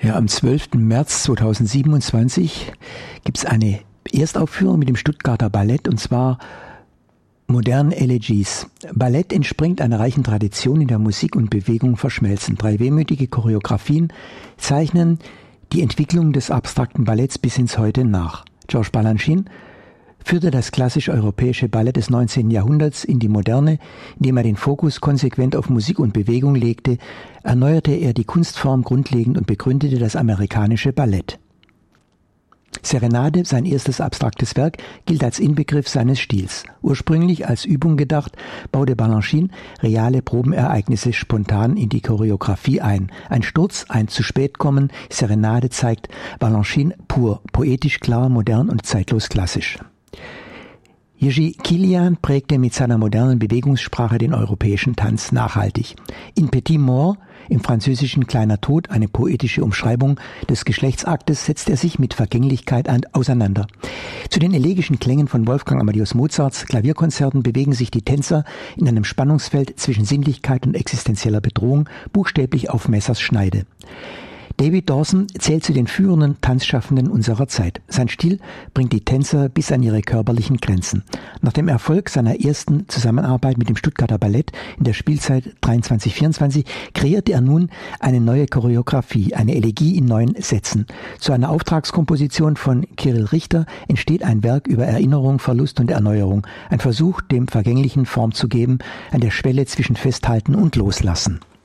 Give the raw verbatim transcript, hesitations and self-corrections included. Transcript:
Ja, am zwölften März zweitausendsiebenundzwanzig gibt es eine Erstaufführung mit dem Stuttgarter Ballett, und zwar Modern Elegies. Ballett entspringt einer reichen Tradition, in der Musik und Bewegung verschmelzen. Drei wehmütige Choreografien zeichnen die Entwicklung des abstrakten Balletts bis ins Heute nach. Georges Balanchine führte das klassisch-europäische Ballett des neunzehnten Jahrhunderts in die Moderne, indem er den Fokus konsequent auf Musik und Bewegung legte, erneuerte er die Kunstform grundlegend und begründete das amerikanische Ballett. Serenade, sein erstes abstraktes Werk, gilt als Inbegriff seines Stils. Ursprünglich als Übung gedacht, baute Balanchine reale Probenereignisse spontan in die Choreografie ein. Ein Sturz, ein zu spät kommen, Serenade zeigt Balanchine pur, poetisch klar, modern und zeitlos klassisch. Jiří Kylián prägte mit seiner modernen Bewegungssprache den europäischen Tanz nachhaltig. In Petit Mort, im französischen Kleiner Tod, eine poetische Umschreibung des Geschlechtsaktes, setzt er sich mit Vergänglichkeit auseinander. Zu den elegischen Klängen von Wolfgang Amadeus Mozarts Klavierkonzerten bewegen sich die Tänzer in einem Spannungsfeld zwischen Sinnlichkeit und existenzieller Bedrohung, buchstäblich auf Messerschneide. David Dawson zählt zu den führenden Tanzschaffenden unserer Zeit. Sein Stil bringt die Tänzer bis an ihre körperlichen Grenzen. Nach dem Erfolg seiner ersten Zusammenarbeit mit dem Stuttgarter Ballett in der Spielzeit dreiundzwanzig vierundzwanzig kreierte er nun eine neue Choreografie, eine Elegie in neuen Sätzen. Zu einer Auftragskomposition von Kirill Richter entsteht ein Werk über Erinnerung, Verlust und Erneuerung. Ein Versuch, dem Vergänglichen Form zu geben, an der Schwelle zwischen Festhalten und Loslassen.